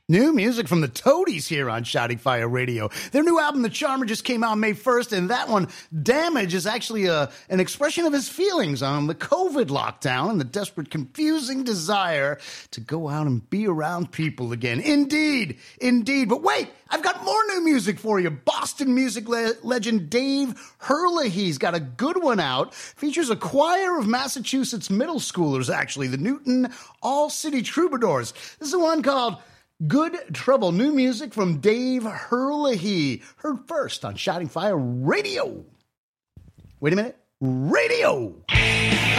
New music from the Toadies here on Shouting Fire Radio. Their new album, The Charmer, just came out May 1st, and that one, Damage, is actually an expression of his feelings on the COVID lockdown and the desperate, confusing desire to go out and be around people again. Indeed, indeed. But wait, I've got more new music for you. Boston music legend Dave Herlihy's got a good one out. Features a choir of Massachusetts middle schoolers, actually, the Newton All-City Troubadours. This is one called Good Trouble, new music from Dave Herlihy. Heard first on Shouting Fire Radio. Wait a minute. Radio!